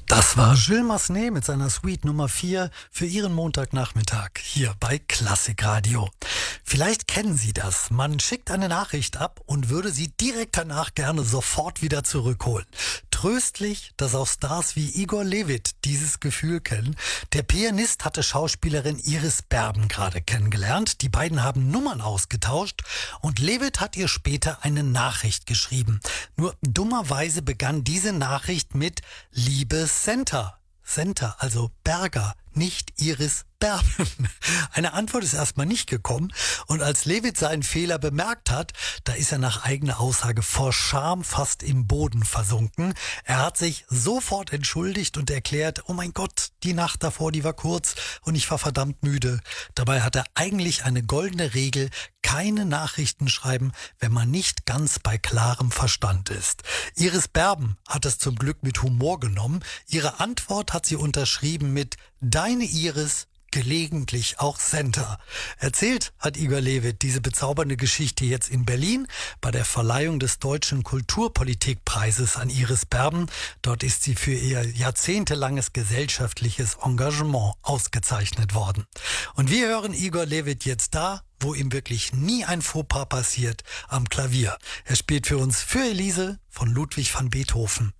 Das war Gilles Massenet mit seiner Suite Nummer 4 für Ihren Montagnachmittag hier bei Klassikradio. Vielleicht kennen Sie das. Man schickt eine Nachricht ab und würde sie direkt danach gerne sofort wieder zurückholen. Tröstlich, dass auch Stars wie Igor Levit dieses Gefühl kennen. Der Pianist hatte Schauspielerin Iris Berben gerade kennengelernt. Die beiden haben Nummern ausgetauscht und Levit hat ihr später eine Nachricht geschrieben. Nur dummerweise begann diese Nachricht mit Liebe Senta. Senta, also Berger, nicht Iris Berben. Eine Antwort ist erstmal nicht gekommen und als Levit seinen Fehler bemerkt hat, da ist er nach eigener Aussage vor Scham fast im Boden versunken. Er hat sich sofort entschuldigt und erklärt, oh mein Gott, die Nacht davor, die war kurz und ich war verdammt müde. Dabei hat er eigentlich eine goldene Regel, keine Nachrichten schreiben, wenn man nicht ganz bei klarem Verstand ist. Iris Berben hat es zum Glück mit Humor genommen. Ihre Antwort hat sie unterschrieben mit Deine Iris, gelegentlich auch Senta. Erzählt hat Igor Levit diese bezaubernde Geschichte jetzt in Berlin bei der Verleihung des Deutschen Kulturpolitikpreises an Iris Berben. Dort ist sie für ihr jahrzehntelanges gesellschaftliches Engagement ausgezeichnet worden. Und wir hören Igor Levit jetzt da, wo ihm wirklich nie ein Fauxpas passiert, am Klavier. Er spielt für uns für Elise von Ludwig van Beethoven.